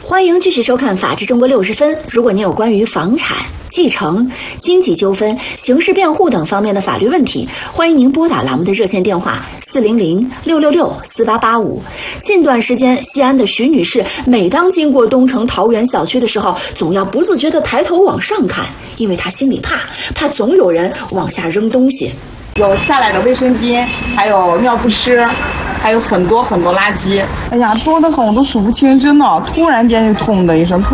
欢迎继续收看《法治中国60分》。如果您有关于房产、继承、经济纠纷、刑事辩护等方面的法律问题，欢迎您拨打栏目的热线电话400-666-4885。近段时间，西安的徐女士每当经过东城桃园小区的时候，总要不自觉地抬头往上看，因为她心里怕总有人往下扔东西。 有下来的卫生巾，还有尿不湿，还有很多垃圾。哎呀，多得很，我都数不清，真的。突然间就痛的一声。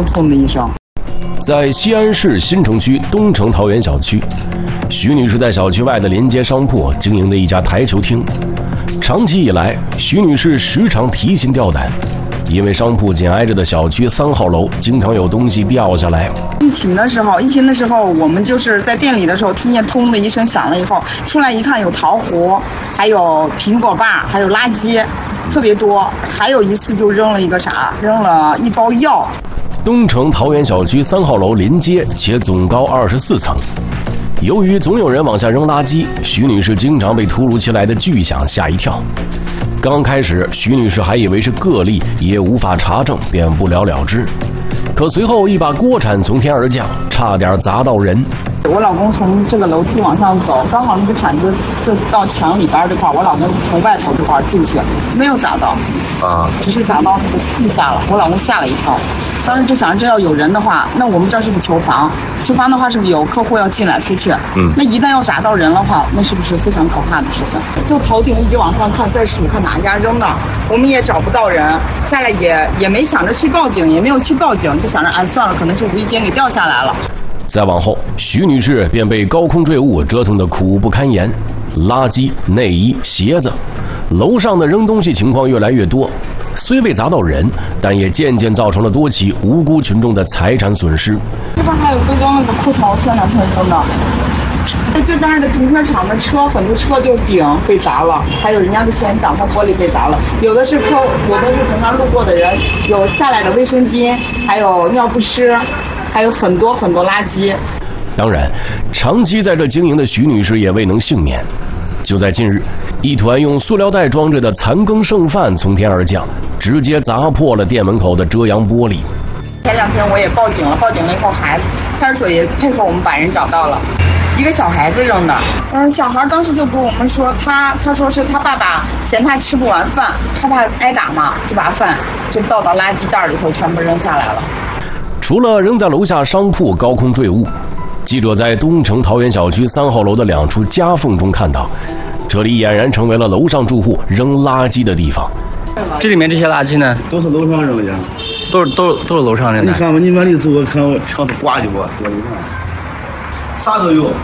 在西安市新城区东城桃园小区，徐女士在小区外的连接商铺经营的一家台球厅。长期以来，徐女士时常提心吊胆，因为商铺紧挨着的小区3号楼经常有东西掉下来。 疫情的时候，我们就是在店里的时候，听见砰的一声响了以后，出来一看，有桃核，还有苹果瓣，还有垃圾，特别多。还有一次就扔了一包药。 东城桃园小区3号楼临街，且总高24层。由于总有人往下扔垃圾，徐女士经常被突如其来的巨响吓一跳。刚开始，徐女士还以为是个例，也无法查证，便不了了之。可随后一把锅铲从天而降，差点砸到人。 我老公从这个楼梯往上走，刚好那个铲子就到墙里边这块，我老公从外头这块进去，没有砸到，只是砸到那个地下了。我老公吓了一跳，当时就想着这要有人的话，那我们这是不是囚房？囚房的话是不是有客户要进来出去？那一旦要砸到人的话，那是不是非常可怕的事情？就头顶一直往上看，再数看哪一家扔的，我们也找不到人，下来也没想着去报警，也没有去报警，就想着算了，可能是无意间给掉下来了。 再往后，徐女士便被高空坠物折腾得苦不堪言，垃圾、内衣、鞋子，楼上的扔东西情况越来越多。虽未砸到人，但也渐渐造成了多起无辜群众的财产损失。 这边还有刚刚那个裤头宣传片扔的，这边的停车场的车，很多车就顶被砸了，还有人家的前挡风玻璃被砸了。有的是从那路过的人，有下来的卫生巾，还有尿不湿，还有很多垃圾。 当然，长期在这经营的徐女士也未能幸免。就在近日，一团用塑料袋装着的残羹剩饭从天而降，直接砸破了店门口的遮阳玻璃。 前2天我也报警了以后，派出所也配合我们把人找到了，一个小孩子扔的。小孩当时就跟我们说，他说是他爸爸嫌他吃不完饭，他怕挨打嘛，就把饭就倒到垃圾袋里头，全部扔下来了。 除了扔在楼下商铺高空坠物，记者在东城桃园小区3号楼的2处夹缝中看到，这里俨然成为了楼上住户扔垃圾的地方。 这里面这些垃圾呢， 都是楼上扔的， 都是楼上扔的。 你看吧，你往里走，我看我墙都挂的我，你看，啥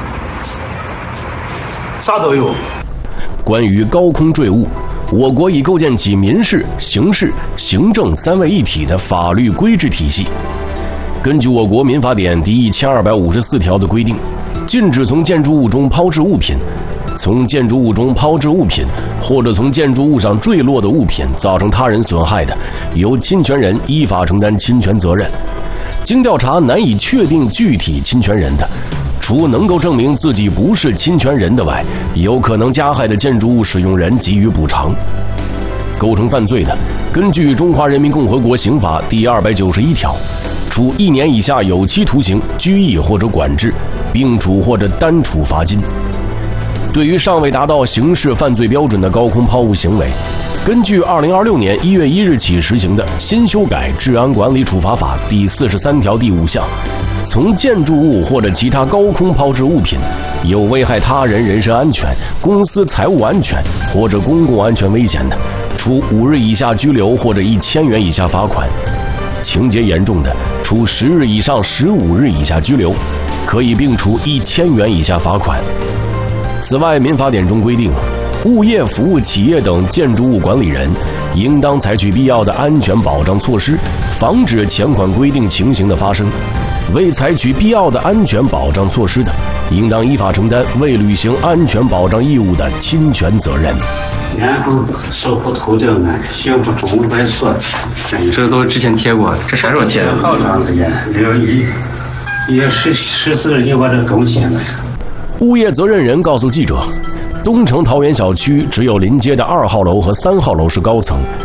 都有。 关于高空坠物，我国已构建起民事、刑事、行政3位一体的法律规制体系。根据我国民法典第1254条的规定，禁止从建筑物中抛掷物品，从建筑物中抛掷物品或者从建筑物上坠落的物品造成他人损害的，由侵权人依法承担侵权责任。经调查难以确定具体侵权人的，除能够证明自己不是侵权人的外，有可能加害的建筑物使用人给予补偿。构成犯罪的，根据《中华人民共和国刑法》第291条，处1年以下有期徒刑、拘役或者管制，并处或者单处罚金。对于尚未达到刑事犯罪标准的高空抛物行为，根据2026年1月1日起实行的新修改治安管理处罚法第43条第5项，从建筑物或者其他高空抛掷物品，有危害他人人身安全、公司财物安全或者公共安全危险的，处5日以下拘留或者1000元以下罚款；情节严重的，处10日以上15日以下拘留，可以并处1000元以下罚款。此外，民法典中规定，物业服务企业等建筑物管理人应当采取必要的安全保障措施，防止前款规定情形的发生。未采取必要的安全保障措施的，应当依法承担未履行安全保障义务的侵权责任。 然后守护头顶呢，刑不中外所。 这都之前贴过，这啥时候贴的？ 好长时间，1月14日就把这更新了。 物业责任人告诉记者，东城桃园小区只有临街的2号楼和3号楼是高层，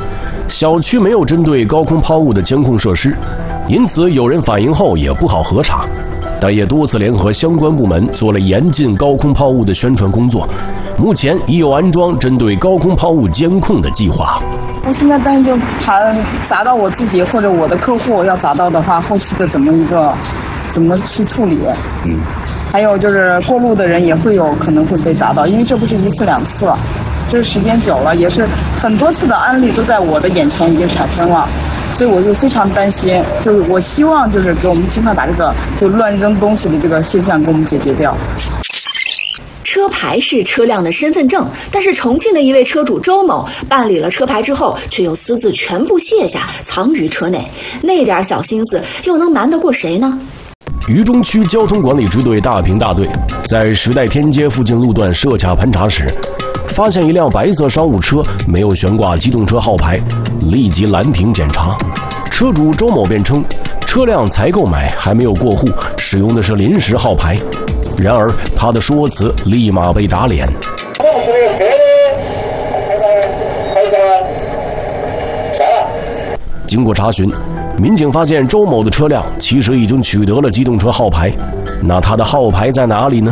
小区没有针对高空抛物的监控设施，因此有人反映后也不好核查，但也多次联合相关部门做了严禁高空抛物的宣传工作。目前已有安装针对高空抛物监控的计划。 我现在担心就怕砸到我自己或者我的客户，要砸到的话，后期的怎么去处理？还有就是过路的人也会有可能会被砸到，因为这不是一次两次了，这是时间久了，也是很多次的案例都在我的眼前已经产生了，所以我就非常担心。就是我希望就是给我们尽快把这个就乱扔东西的这个现象给我们解决掉。 车牌是车辆的身份证，但是重庆的一位车主周某办理了车牌之后，却又私自全部卸下，藏于车内。那点小心思又能瞒得过谁呢？ 渝中区交通管理支队大坪大队在时代天街附近路段设卡盘查时，发现一辆白色商务车没有悬挂机动车号牌，立即拦停检查。车主周某辩称，车辆才购买，还没有过户，使用的是临时号牌。然而他的说辞立马被打脸。 是那个车的， 经过查询，民警发现周某的车辆其实已经取得了机动车号牌，那他的号牌在哪里呢？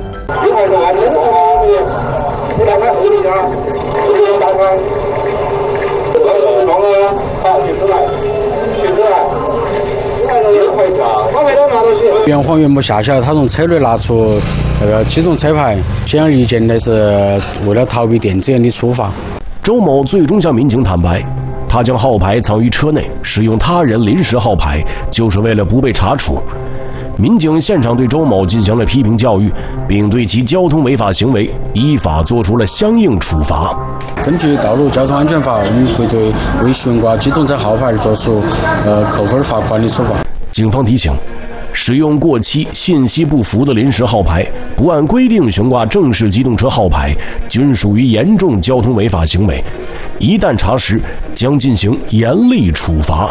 原黄原木下校他从车内拿出那个机动车牌，显而易见的是为了逃避电子眼的处罚。 周某最终向民警坦白，他将号牌藏于车内，使用他人临时号牌，就是为了不被查处。民警现场对周某进行了批评教育，并对其交通违法行为依法作出了相应处罚。 根据《道路交通安全法》，我们会对未悬挂机动车号牌作出扣分罚款的处罚。 警方提醒，使用过期、信息不符的临时号牌，不按规定悬挂正式机动车号牌，均属于严重交通违法行为，一旦查实，将进行严厉处罚。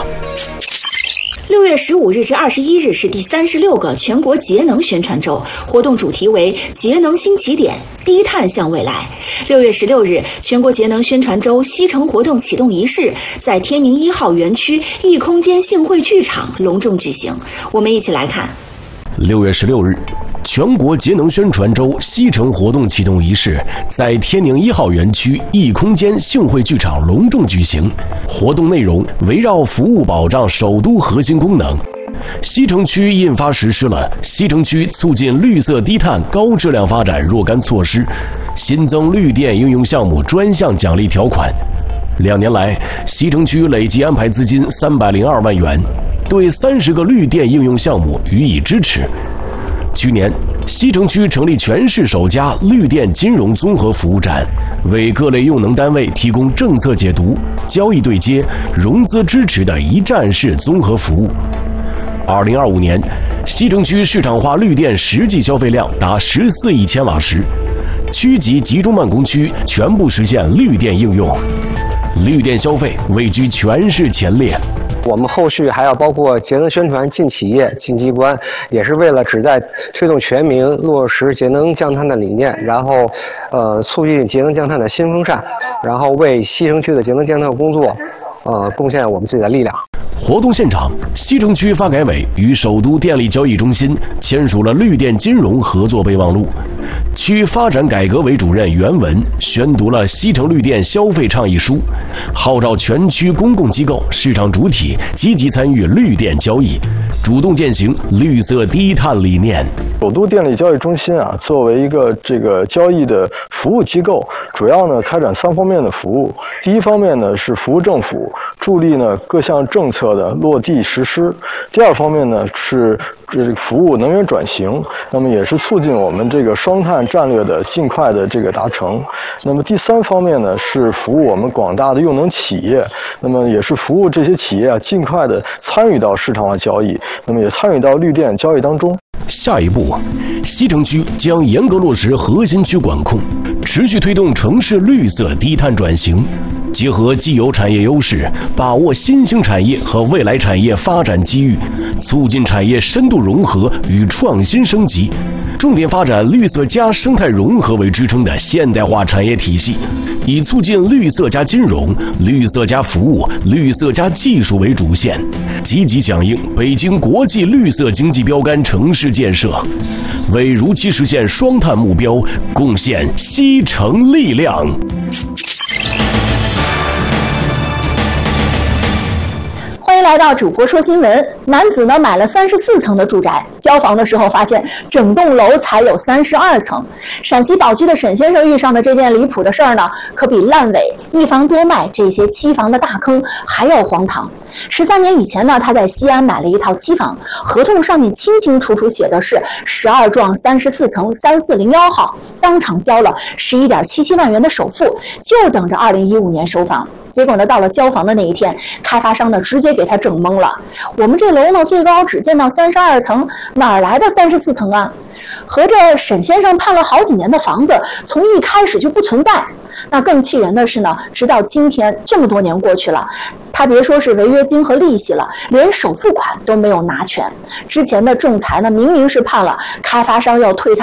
6月15日至21日是第36个全国节能宣传周，活动主题为节能新起点，低碳向未来。6月16日，全国节能宣传周西城活动启动仪式在天宁1号园区异空间幸汇剧场隆重举行。我们一起来看。 6月16日，全国节能宣传周西城活动启动仪式在天宁1号园区异空间幸汇剧场隆重举行。活动内容围绕服务保障首都核心功能。西城区印发实施了西城区促进绿色低碳高质量发展若干措施，新增绿电应用项目专项奖励条款。2年来，西城区累计安排资金302万元，对30个绿电应用项目予以支持。去年，西城区成立全市首家绿电金融综合服务站，为各类用能单位提供政策解读、交易对接、融资支持的一站式综合服务。2025年，西城区市场化绿电实际消费量达14亿千瓦时，区级集中办公区全部实现绿电应用，绿电消费位居全市前列。 我们后续还要包括节能宣传进企业、进机关，也是为了旨在推动全民落实节能降碳的理念，然后促进节能降碳的新风尚，然后为西城区的节能降碳工作贡献我们自己的力量。 活动现场，西城区发改委与首都电力交易中心签署了绿电金融合作备忘录。区发展改革委主任袁文宣读了西城绿电消费倡议书，号召全区公共机构、市场主体积极参与绿电交易，主动践行绿色低碳理念。 首都电力交易中心作为一个这个交易的服务机构，主要呢开展3方面的服务。第一方面呢是服务政府，助力呢各项政策的落地实施。第二方面呢是服务能源转型，那么也是促进我们这个双碳战略的尽快的这个达成。那么第3方面呢是服务我们广大的用能企业，那么也是服务这些企业尽快的参与到市场化交易，那么也参与到绿电交易当中。 下一步，西城区将严格落实核心区管控，持续推动城市绿色低碳转型，结合既有产业优势，把握新兴产业和未来产业发展机遇，促进产业深度融合与创新升级，重点发展绿色加生态融合为支撑的现代化产业体系， 以促进绿色加金融、绿色加服务、绿色加技术为主线，积极响应北京国际绿色经济标杆城市建设，为如期实现双碳目标贡献西城力量。 欢迎来到主播说新闻。男子呢买了34层的住宅，交房的时候发现整栋楼才有32层。陕西宝鸡的沈先生遇上的这件离谱的事儿呢，可比烂尾、一房多卖这些期房的大坑还要荒唐。13年以前呢，他在西安买了一套期房，合同上面清清楚楚写的是12幢34层3401号，当场交了11.77万元的首付，就等着2015年收房。结果呢，到了交房的那一天，开发商呢直接给他整懵了。我们这楼呢最高只建到32层，哪来的34层啊？合着沈先生判了好几年的房子，从一开始就不存在。那更气人的是呢，直到今天这么多年过去了，他别说是违约金和利息了，连首付款都没有拿全。之前的仲裁呢，明明是判了开发商要退他